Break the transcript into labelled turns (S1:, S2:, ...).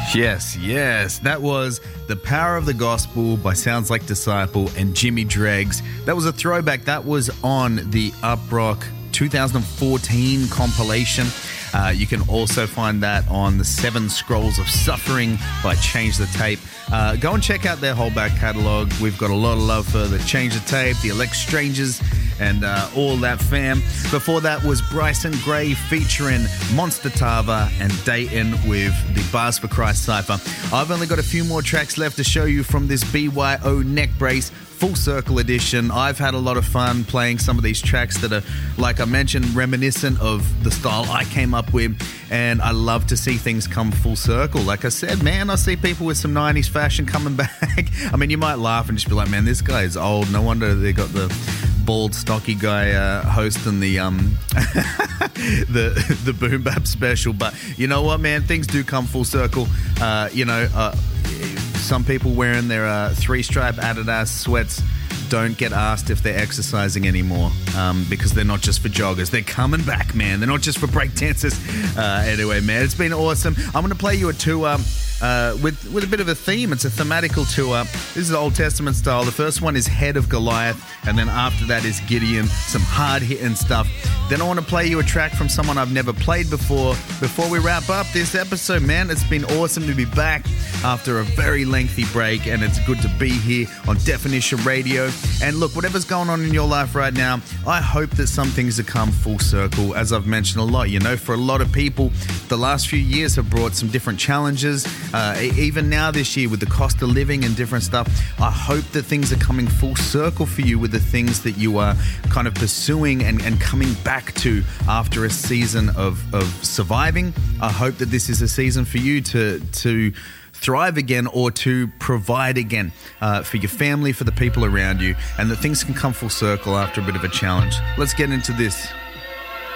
S1: Yes. That was The Power of the Gospel by Sounds Like Disciple and Jimmy Dregs. That was a throwback. That was on the Uprock 2014 compilation. You can also find that on the 7 Scrolls of Suffering by Change the Tape. Go and check out their whole back catalogue. We've got a lot of love for the Change the Tape, the Elect Strangers, and all that fam. Before that was Bryson Gray featuring Monster Tava and Dayton with the Bars for Christ Cypher. I've only got a few more tracks left to show you from this BYO Neck Brace Full Circle edition. I've had a lot of fun playing some of these tracks that are, like I mentioned, reminiscent of the style I came up with, and I love to see things come full circle. Like I said, man, I see people with some 90s fashion coming back. I mean, you might laugh and just be like, man, this guy is old. No wonder they got the bald, stocky guy hosting the the Boom Bap special. But you know what, man? Things do come full circle. Some people wearing their 3-stripe Adidas sweats don't get asked if they're exercising anymore because they're not just for joggers. They're coming back, man. They're not just for breakdancers. Anyway, man, it's been awesome. I'm going to play you a tour with a bit of a theme. It's a thematical tour. This is Old Testament style. The first one is Head of Goliath, and then after that is Gideon, some hard-hitting stuff. Then I want to play you a track from someone I've never played before we wrap up this episode, man. It's been awesome to be back after a very lengthy break, and it's good to be here on Definition Radio. And look, whatever's going on in your life right now, I hope that some things have come full circle. As I've mentioned a lot, for a lot of people, the last few years have brought some different challenges. Even now this year with the cost of living and different stuff, I hope that things are coming full circle for you with the things that you are kind of pursuing and coming back to after a season of surviving. I hope that this is a season for you to thrive again or to provide again for your family, for the people around you, and that things can come full circle after a bit of a challenge. Let's get into this.